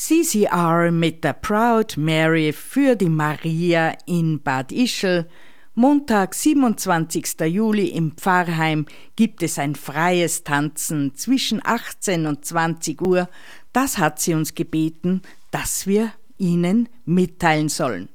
CCR mit der Proud Mary für die Maria in Bad Ischl. Montag, 27. Juli im Pfarrheim gibt es ein freies Tanzen zwischen 18 und 20 Uhr. Das hat sie uns gebeten, dass wir Ihnen mitteilen sollen.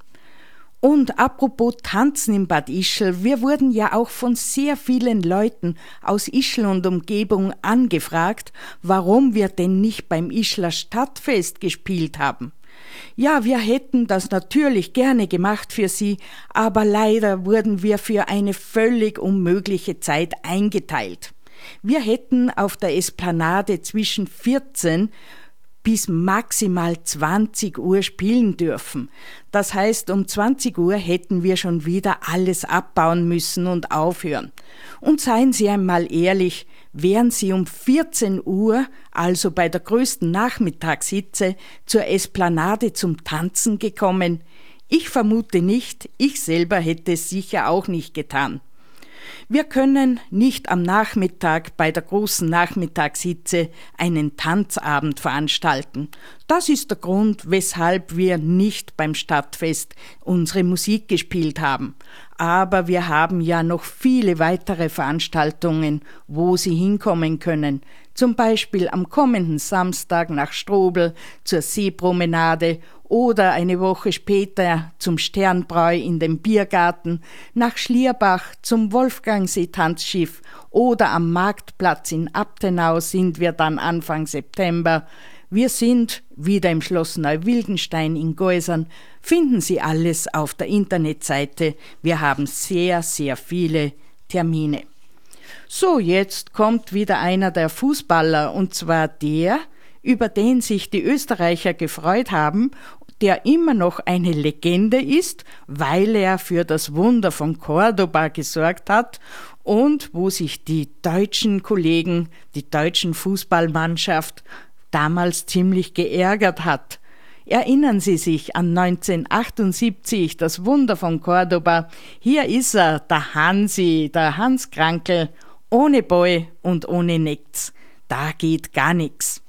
Und apropos Tanzen in Bad Ischl, wir wurden ja auch von sehr vielen Leuten aus Ischl und Umgebung angefragt, warum wir denn nicht beim Ischler Stadtfest gespielt haben. Ja, wir hätten das natürlich gerne gemacht für Sie, aber leider wurden wir für eine völlig unmögliche Zeit eingeteilt. Wir hätten auf der Esplanade zwischen 14 bis maximal 20 Uhr spielen dürfen. Das heißt, um 20 Uhr hätten wir schon wieder alles abbauen müssen und aufhören. Und seien Sie einmal ehrlich, wären Sie um 14 Uhr, also bei der größten Nachmittagshitze, zur Esplanade zum Tanzen gekommen? Ich vermute nicht, ich selber hätte es sicher auch nicht getan. Wir können nicht am Nachmittag bei der großen Nachmittagshitze einen Tanzabend veranstalten. Das ist der Grund, weshalb wir nicht beim Stadtfest unsere Musik gespielt haben. Aber wir haben ja noch viele weitere Veranstaltungen, wo Sie hinkommen können. Zum Beispiel am kommenden Samstag nach Strobl zur Seepromenade oder eine Woche später zum Sternbräu in den Biergarten, nach Schlierbach zum Wolfgangsee-Tanzschiff oder am Marktplatz in Abtenau sind wir dann Anfang September. Wir sind wieder im Schloss Neuwildenstein in Geusern. Finden Sie alles auf der Internetseite. Wir haben sehr, sehr viele Termine. So, jetzt kommt wieder einer der Fußballer, und zwar der, über den sich die Österreicher gefreut haben, der immer noch eine Legende ist, weil er für das Wunder von Cordoba gesorgt hat und wo sich die deutschen Kollegen, die deutschen Fußballmannschaft damals ziemlich geärgert hat. Erinnern Sie sich an 1978, das Wunder von Cordoba? Hier ist er, der Hansi, der Hans Krankl, ohne Boy und ohne Nix. Da geht gar nichts.